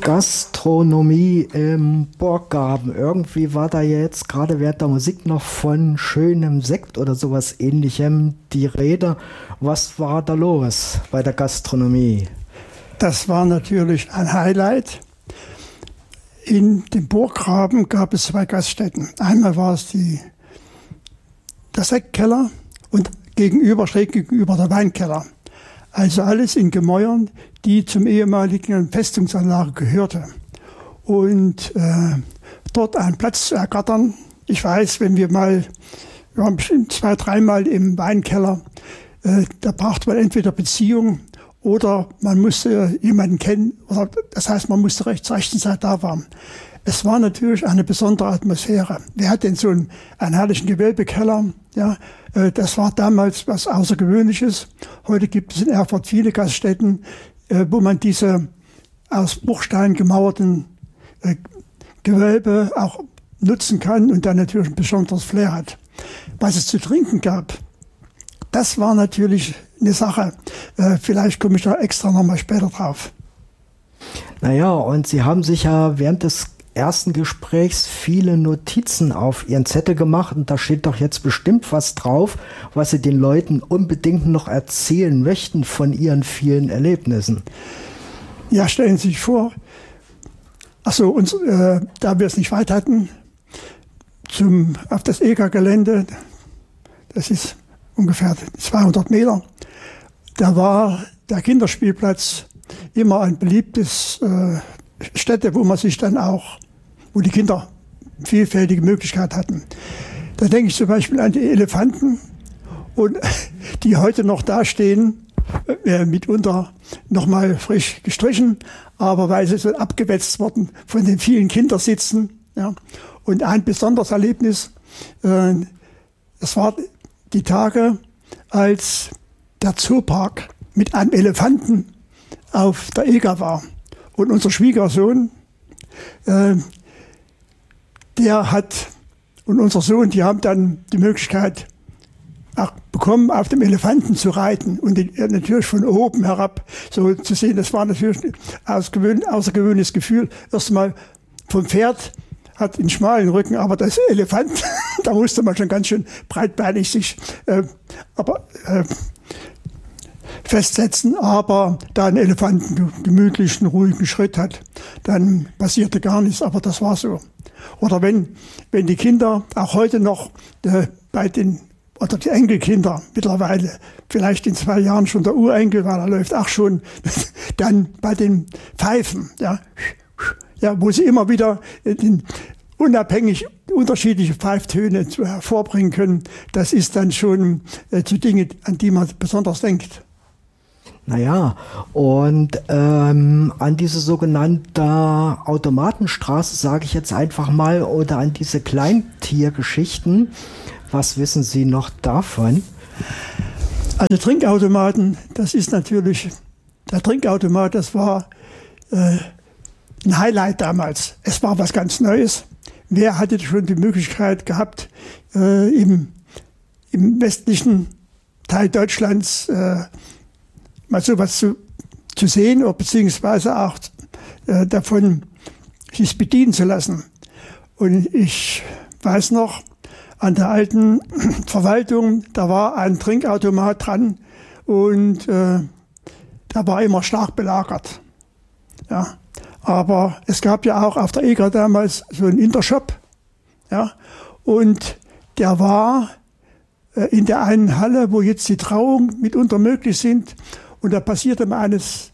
Gastronomie im Burggraben. Irgendwie war da jetzt gerade während der Musik noch von schönem Sekt oder sowas Ähnlichem die Rede. Was war da los bei der Gastronomie? Das war natürlich ein Highlight. In dem Burggraben gab es 2 Gaststätten. Einmal war es der Sektkeller und schräg gegenüber der Weinkeller. Also alles in Gemäuern, die zum ehemaligen Festungsanlage gehörte. Und dort einen Platz zu ergattern. Ich weiß, wir waren bestimmt 2-, 3-mal im Weinkeller, da brauchte man entweder Beziehung oder man musste jemanden kennen, das heißt, man musste zur rechten Zeit da sein. Es war natürlich eine besondere Atmosphäre. Wir hatten so einen herrlichen Gewölbekeller. Ja, das war damals was Außergewöhnliches. Heute gibt es in Erfurt viele Gaststätten, wo man diese aus Bruchstein gemauerten Gewölbe auch nutzen kann und dann natürlich ein besonderes Flair hat. Was es zu trinken gab, das war natürlich eine Sache. Vielleicht komme ich da extra nochmal später drauf. Naja, und Sie haben sich ja während des ersten Gesprächs viele Notizen auf Ihren Zettel gemacht und da steht doch jetzt bestimmt was drauf, was Sie den Leuten unbedingt noch erzählen möchten von Ihren vielen Erlebnissen. Ja, stellen Sie sich vor, da wir es nicht weit hatten, auf das EGA-Gelände, das ist ungefähr 200 Meter, da war der Kinderspielplatz immer ein beliebtes Stätte, wo die Kinder vielfältige Möglichkeiten hatten. Da denke ich zum Beispiel an die Elefanten, und die heute noch da stehen, mitunter nochmal frisch gestrichen, aber weil sie so abgewetzt wurden von den vielen Kindersitzen. Ja. Und ein besonderes Erlebnis, das war die Tage, als der Zoopark mit einem Elefanten auf der EGA war. Und unser Schwiegersohn, unser Sohn, die haben dann die Möglichkeit auch bekommen, auf dem Elefanten zu reiten und natürlich von oben herab so zu sehen. Das war natürlich ein außergewöhnliches Gefühl. Erstmal vom Pferd hat einen schmalen Rücken, aber das Elefant, da musste man schon ganz schön breitbeinig sich festsetzen, aber da ein Elefant einen gemütlichen, ruhigen Schritt hat, dann passierte gar nichts, aber das war so. Oder wenn die Kinder auch heute noch oder die Enkelkinder mittlerweile, vielleicht in 2 Jahren schon der Urenkel, weil er läuft auch schon, dann bei den Pfeifen, ja, wo sie immer wieder unabhängig unterschiedliche Pfeiftöne hervorbringen können, das ist dann schon zu Dingen, an die man besonders denkt. Naja, und an diese sogenannte Automatenstraße, sage ich jetzt einfach mal, oder an diese Kleintiergeschichten, was wissen Sie noch davon? Also Trinkautomaten, das ist natürlich, der Trinkautomat, das war ein Highlight damals. Es war was ganz Neues. Wer hatte schon die Möglichkeit gehabt, im westlichen Teil Deutschlands mal sowas zu sehen oder beziehungsweise auch davon sich bedienen zu lassen. Und ich weiß noch, an der alten Verwaltung, da war ein Trinkautomat dran und der war immer stark belagert. Ja. Aber es gab ja auch auf der EGA damals so einen Intershop. Ja. Und der war in der einen Halle, wo jetzt die Trauungen mitunter möglich sind. Und da passierte mal eines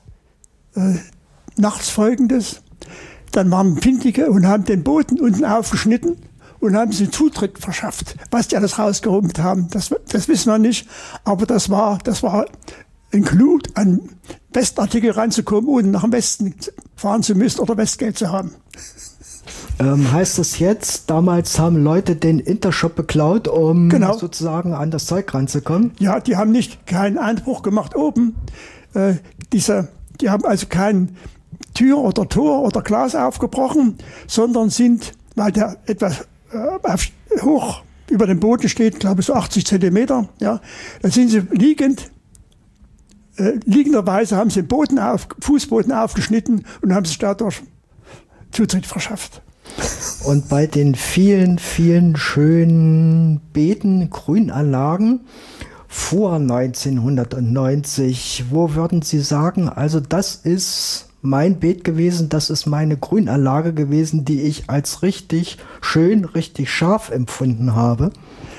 nachts Folgendes. Dann waren Findige und haben den Boden unten aufgeschnitten und haben sie Zutritt verschafft. Was die alles rausgeholt haben, das wissen wir nicht. Aber das war ein Clou, an Westartikel ranzukommen, ohne nach dem Westen fahren zu müssen oder Westgeld zu haben. Heißt das jetzt, damals haben Leute den Intershop beklaut, um sozusagen an das Zeug ranzukommen? Ja, die haben keinen Einbruch gemacht oben. Die haben also kein Tür oder Tor oder Glas aufgebrochen, sondern sind, weil der etwas hoch über dem Boden steht, glaube ich so 80 Zentimeter, ja, dann sind sie liegenderweise haben sie den Fußboden aufgeschnitten und haben sich dadurch Zutritt verschafft. Und bei den vielen, vielen schönen Beeten, Grünanlagen vor 1990, wo würden Sie sagen, also das ist mein Beet gewesen, das ist meine Grünanlage gewesen, die ich als richtig schön, richtig scharf empfunden habe?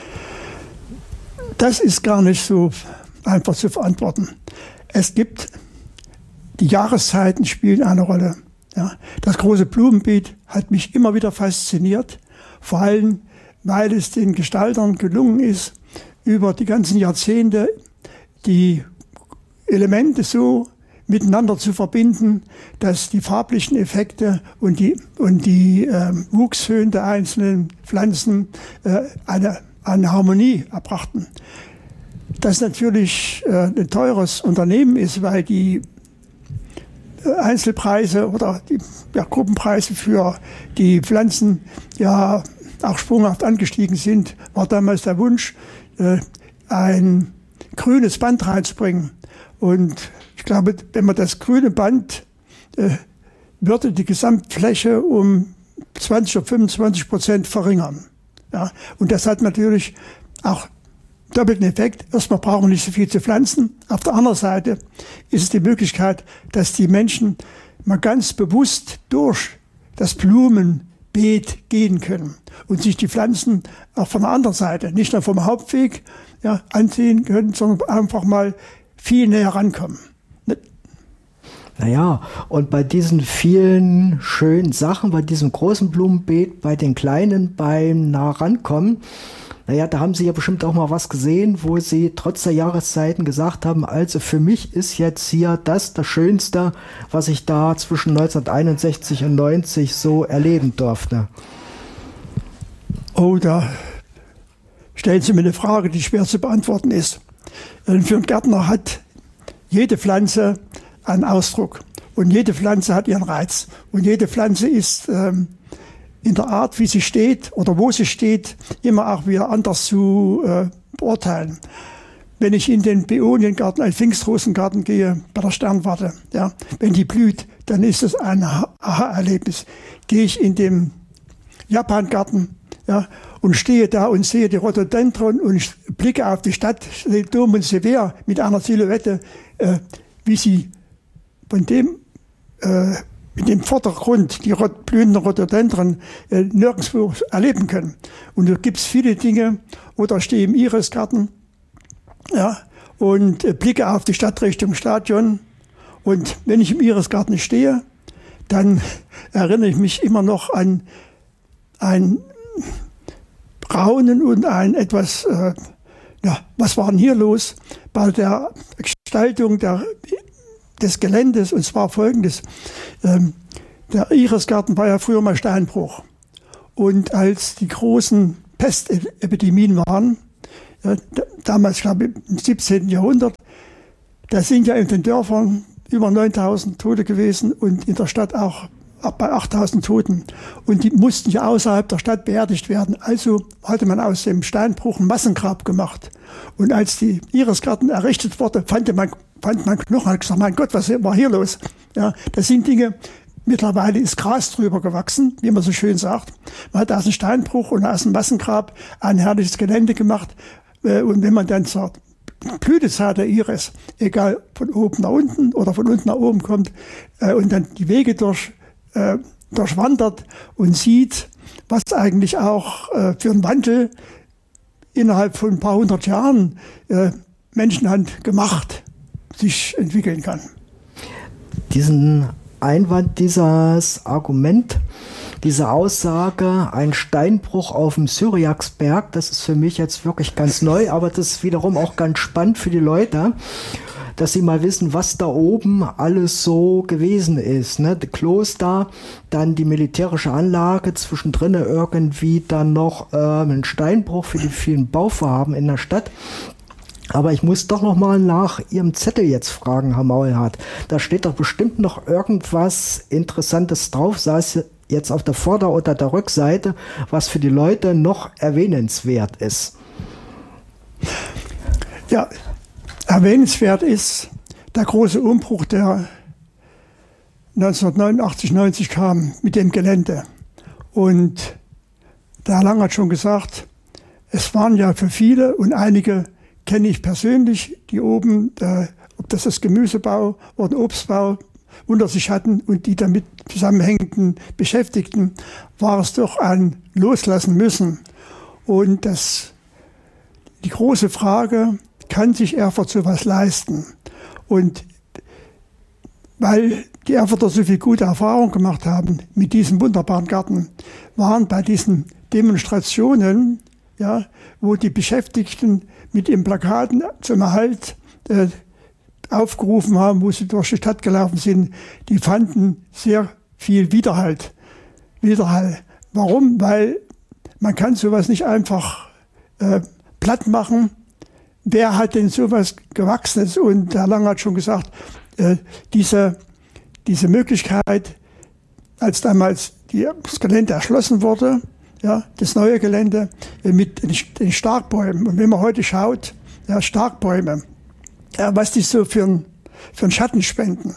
Das ist gar nicht so einfach zu verantworten. Es gibt, die Jahreszeiten spielen eine Rolle. Ja, das große Blumenbeet hat mich immer wieder fasziniert, vor allem, weil es den Gestaltern gelungen ist, über die ganzen Jahrzehnte die Elemente so miteinander zu verbinden, dass die farblichen Effekte und die Wuchshöhen der einzelnen Pflanzen eine Harmonie erbrachten. Das natürlich ein teures Unternehmen ist, weil die Einzelpreise oder die Gruppenpreise für die Pflanzen ja auch sprunghaft angestiegen sind, war damals der Wunsch, ein grünes Band reinzubringen. Und ich glaube, wenn man das grüne Band würde die Gesamtfläche um 20 oder 25% verringern. Ja, und das hat natürlich auch doppelten Effekt. Erstmal brauchen wir nicht so viel zu pflanzen. Auf der anderen Seite ist es die Möglichkeit, dass die Menschen mal ganz bewusst durch das Blumenbeet gehen können und sich die Pflanzen auch von der anderen Seite, nicht nur vom Hauptweg ansehen können, sondern einfach mal viel näher rankommen. Naja, und bei diesen vielen schönen Sachen, bei diesem großen Blumenbeet, bei den kleinen, beim nah rankommen, naja, da haben Sie ja bestimmt auch mal was gesehen, wo Sie trotz der Jahreszeiten gesagt haben, also für mich ist jetzt hier das Schönste, was ich da zwischen 1961 und 90 so erleben durfte. Oh, da stellen Sie mir eine Frage, die schwer zu beantworten ist. Für einen Gärtner hat jede Pflanze einen Ausdruck und jede Pflanze hat ihren Reiz und jede Pflanze ist in der Art, wie sie steht oder wo sie steht, immer auch wieder anders zu beurteilen. Wenn ich in den Beoniengarten, einen Pfingstrosengarten gehe, bei der Sternwarte, ja, wenn die blüht, dann ist es ein Aha-Erlebnis. Gehe ich in den Japangarten, ja, und stehe da und sehe die Rhododendron und ich blicke auf die Stadt, Dom und Sever mit einer Silhouette, wie sie von dem mit dem Vordergrund die blühenden Rhododendron nirgendwo erleben können. Und da gibt es viele Dinge, oder stehe im Irisgarten, ja, und blicke auf die Stadt Richtung Stadion. Und wenn ich im Irisgarten stehe, dann erinnere ich mich immer noch an ein Raunen und ein etwas, was war denn hier los bei der Gestaltung des Geländes, und zwar folgendes. Der Irisgarten war ja früher mal Steinbruch. Und als die großen Pestepidemien waren, damals, glaube ich, im 17. Jahrhundert, da sind ja in den Dörfern über 9.000 Tote gewesen und in der Stadt auch bei 8.000 Toten. Und die mussten ja außerhalb der Stadt beerdigt werden. Also hatte man aus dem Steinbruch ein Massengrab gemacht. Und als die Irisgarten errichtet wurde, fand man Knochen, hat gesagt, mein Gott, was war hier los? Ja, das sind Dinge, mittlerweile ist Gras drüber gewachsen, wie man so schön sagt. Man hat aus dem Steinbruch und aus dem Massengrab ein herrliches Gelände gemacht. Und wenn man dann zur Blütezeit der Iris, egal von oben nach unten oder von unten nach oben kommt, und dann die Wege durchwandert und sieht, was eigentlich auch für einen Wandel innerhalb von ein paar hundert Jahren Menschenhand gemacht sich entwickeln kann. Diesen Einwand, dieses Argument, diese Aussage, ein Steinbruch auf dem Syriaksberg, das ist für mich jetzt wirklich ganz neu, aber das ist wiederum auch ganz spannend für die Leute, dass sie mal wissen, was da oben alles so gewesen ist. Ne? Das Kloster, dann die militärische Anlage, zwischendrin irgendwie dann noch ein Steinbruch für die vielen Bauvorhaben in der Stadt. Aber ich muss doch noch mal nach Ihrem Zettel jetzt fragen, Herr Maulhardt. Da steht doch bestimmt noch irgendwas Interessantes drauf, sei es jetzt auf der Vorder- oder der Rückseite, was für die Leute noch erwähnenswert ist. Ja, erwähnenswert ist der große Umbruch, der 1989, 90 kam mit dem Gelände. Und der Herr Lang hat schon gesagt, es waren ja für viele und einige kenne ich persönlich, die oben, ob das Gemüsebau oder Obstbau unter sich hatten und die damit zusammenhängenden Beschäftigten, war es doch ein Loslassen müssen. Und die große Frage, kann sich Erfurt sowas leisten? Und weil die Erfurter so viel gute Erfahrung gemacht haben mit diesem wunderbaren Garten, waren bei diesen Demonstrationen, ja, wo die Beschäftigten mit ihren Plakaten zum Erhalt aufgerufen haben, wo sie durch die Stadt gelaufen sind, die fanden sehr viel Widerhall. Warum? Weil man kann sowas nicht einfach platt machen. Wer hat denn sowas Gewachsenes? Und Herr Lang hat schon gesagt, diese Möglichkeit, als damals das Gelände erschlossen wurde, ja, das neue Gelände mit den Starkbäumen. Und wenn man heute schaut, ja, Starkbäume, ja, was die so für einen Schatten spenden.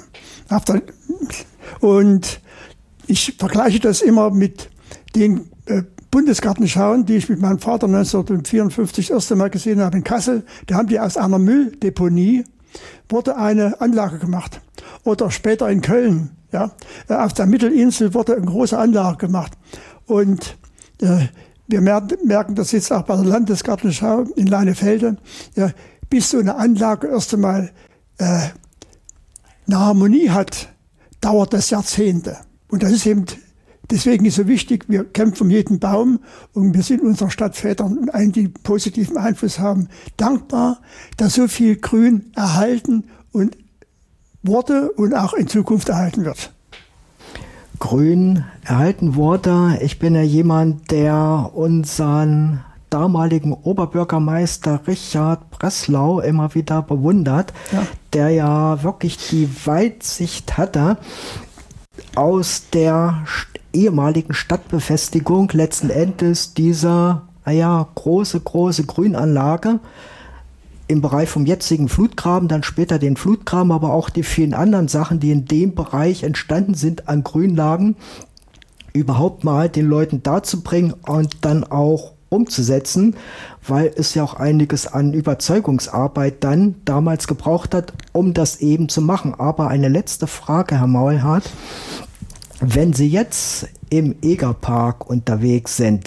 Und ich vergleiche das immer mit den Bundesgartenschauen, die ich mit meinem Vater 1954 das erste Mal gesehen habe in Kassel. Da haben die aus einer Mülldeponie wurde eine Anlage gemacht. Oder später in Köln, ja, auf der Mittelinsel wurde eine große Anlage gemacht. Und wir merken das jetzt auch bei der Landesgartenschau in Leinefelde, ja, bis so eine Anlage erst einmal eine Harmonie hat, dauert das Jahrzehnte. Und das ist eben, deswegen ist so wichtig, wir kämpfen um jeden Baum und wir sind unseren Stadtvätern und allen, die positiven Einfluss haben, dankbar, dass so viel Grün erhalten und wurde und auch in Zukunft erhalten wird. Grün erhalten wurde. Ich bin ja jemand, der unseren damaligen Oberbürgermeister Richard Breslau immer wieder bewundert, ja, der ja wirklich die Weitsicht hatte, aus der ehemaligen Stadtbefestigung letzten Endes diese große Grünanlage im Bereich vom jetzigen Flutgraben, dann später den Flutgraben, aber auch die vielen anderen Sachen, die in dem Bereich entstanden sind an Grünlagen, überhaupt mal den Leuten dazu bringen und dann auch umzusetzen, weil es ja auch einiges an Überzeugungsarbeit dann damals gebraucht hat, um das eben zu machen. Aber eine letzte Frage, Herr Maulhardt. Wenn Sie jetzt im Egerpark unterwegs sind,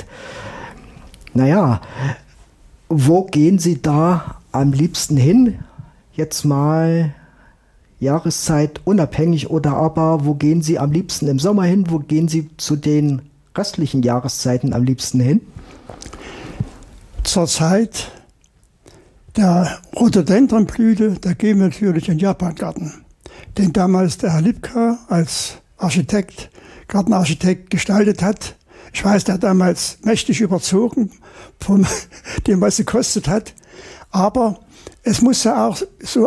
wo gehen Sie da am liebsten hin? Jetzt mal Jahreszeit unabhängig, oder aber wo gehen Sie am liebsten im Sommer hin? Wo gehen Sie zu den restlichen Jahreszeiten am liebsten hin? Zur Zeit der Rhododendronblüte, da gehen wir natürlich in den Japangarten. Den damals der Herr Lipka als Architekt, Gartenarchitekt gestaltet hat. Ich weiß, der hat damals mächtig überzogen von dem, was es gekostet hat. Aber es muss ja auch so